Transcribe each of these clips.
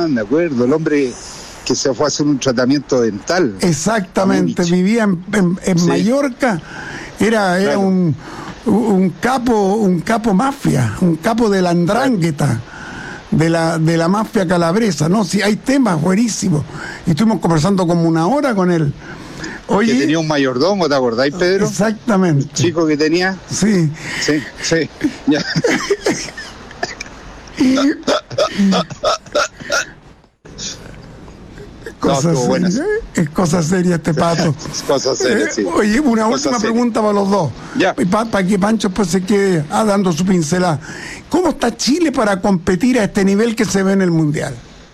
me acuerdo, el hombre que se fue a hacer un tratamiento dental. Exactamente, vivía en Sí. Mallorca, era Claro. un capo mafia, un capo de la andrángueta, de la mafia calabresa, ¿no? Sí, hay temas buenísimos. Y estuvimos conversando como una hora con él. Oye, Que tenía un mayordomo, ¿te acordáis, Pedro? exactamente. Chico que tenía. Sí. Sí, ya. estuvo buena. Es cosa seria este Pato. Cosas serias, sí. Oye, una Cosas última serias. pregunta para los dos. Ya. Para que Pancho pues se quede dando su pincelada. ¿Cómo está Chile para competir a este nivel que se ve en el Mundial?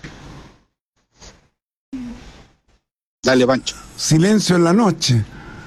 Dale, Pancho. Silencio en la noche.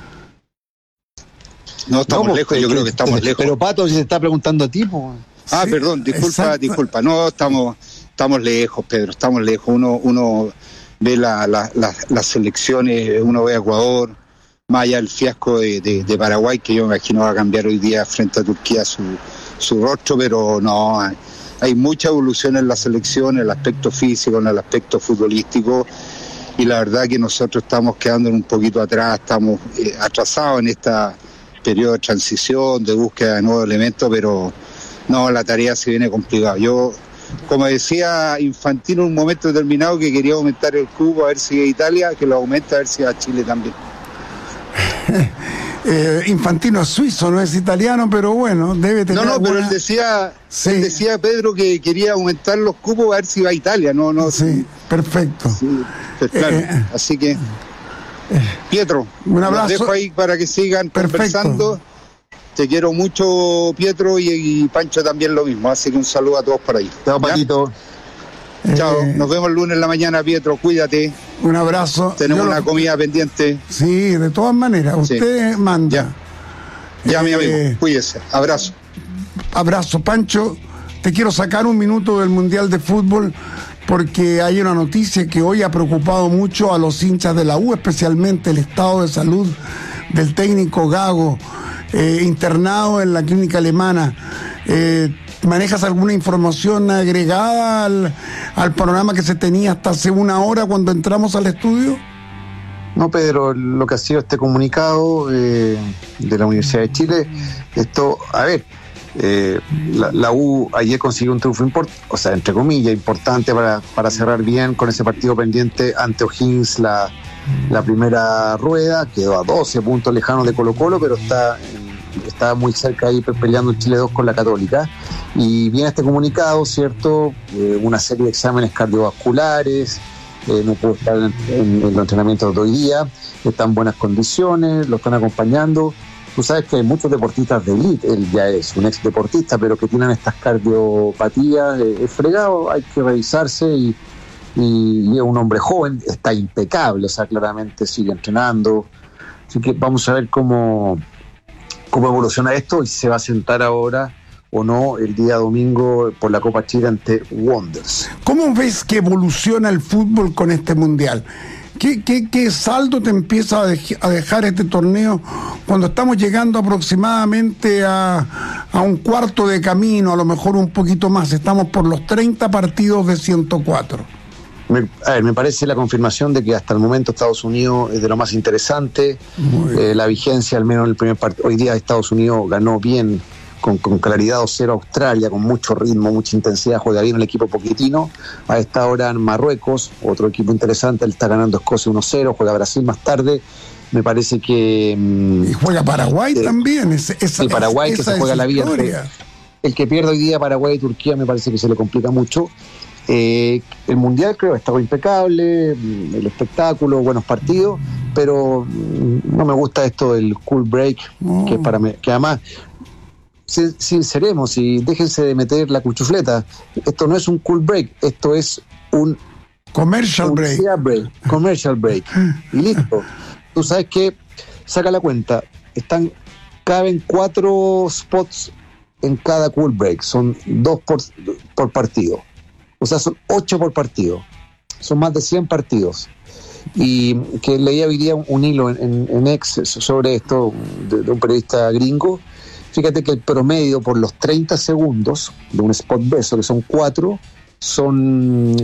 No, estamos lejos, yo creo que estamos lejos. Pero Pato, si se está preguntando a ti, pues. Ah, Sí, perdón, exacto. disculpa. No, estamos lejos, Pedro, estamos lejos. Uno ve las selecciones, uno ve a Ecuador, más allá del fiasco de Paraguay, que yo me imagino va a cambiar hoy día frente a Turquía su rostro, pero no, hay mucha evolución en la selección, en el aspecto físico, en el aspecto futbolístico, y la verdad que nosotros estamos quedando un poquito atrás, estamos atrasados en esta periodo de transición, de búsqueda de nuevos elementos, pero no, la tarea se viene complicada. Yo, como decía Infantino en un momento determinado, que quería aumentar el cupo a ver si a Italia, que lo aumenta a ver si a Chile también. Infantino es suizo, no es italiano, pero bueno, debe tener. No, pero alguna- él decía, Pedro, que quería aumentar los cupos a ver si va a Italia, no. Sí, perfecto. Sí, pues claro, así que Pietro, un abrazo. los dejo ahí para que sigan Perfecto. conversando. Te quiero mucho, Pietro, y Pancho también lo mismo, así que un saludo a todos por ahí. Chao, ¿Ya? Patito. Chao, nos vemos el lunes en la mañana, Pietro, cuídate, Un abrazo. tenemos Yo una comida pendiente. Sí, de todas maneras, Sí. usted manda. Ya, mi amigo, cuídese, abrazo. Abrazo, Pancho. Te quiero sacar un minuto del Mundial de Fútbol porque hay una noticia que hoy ha preocupado mucho a los hinchas de la U, especialmente el estado de salud del técnico Gago, internado en la clínica alemana. ¿Manejas alguna información agregada al panorama que se tenía hasta hace una hora cuando entramos al estudio? No, Pedro, lo que ha sido este comunicado de la Universidad de Chile, esto, a ver, la U ayer consiguió un triunfo entre comillas, importante para cerrar bien con ese partido pendiente ante O'Higgins la primera rueda, quedó a 12 puntos lejanos de Colo-Colo, pero está muy cerca ahí peleando el Chile 2 con la Católica. Y viene este comunicado, ¿cierto? Una serie de exámenes cardiovasculares, no pudo estar en los entrenamientos de hoy día, está en buenas condiciones, lo están acompañando. Tú sabes que hay muchos deportistas de élite, él ya es un ex deportista, pero que tienen estas cardiopatías, es fregado, hay que revisarse y es un hombre joven, está impecable, o sea, claramente sigue entrenando. Así que vamos a ver cómo evoluciona esto y si se va a sentar ahora o no el día domingo por la Copa Chile ante Wanderers. ¿Cómo ves que evoluciona el fútbol con este Mundial? ¿Qué saldo te empieza a dejar este torneo cuando estamos llegando aproximadamente a un cuarto de camino, a lo mejor un poquito más? Estamos por los 30 partidos de 104. Me parece la confirmación de que hasta el momento Estados Unidos es de lo más interesante. La vigencia, al menos en el primer partido. Hoy día Estados Unidos ganó bien, con claridad 2-0 a Australia, con mucho ritmo, mucha intensidad, juega bien el equipo poquitino. A esta hora en Marruecos, otro equipo interesante, él está ganando Escocia 1-0, juega Brasil más tarde. Me parece que... Y juega Paraguay también. Y Paraguay que se juega la vida. El que pierde hoy día Paraguay y Turquía me parece que se le complica mucho. El Mundial creo que estaba impecable, el espectáculo, buenos partidos, pero no me gusta esto del cool break, que además... Sinceremos y déjense de meter la cuchufleta. Esto no es un cool break, esto es un commercial break. Commercial break. Y listo. Tú sabes que, saca la cuenta, caben 4 spots en cada cool break, son 2 por partido. O sea, son 8 por partido. Son más de 100 partidos. Y que leía hoy día un hilo en X sobre esto de un periodista gringo. Fíjate que el promedio por los 30 segundos de un spot beso, que son 4, son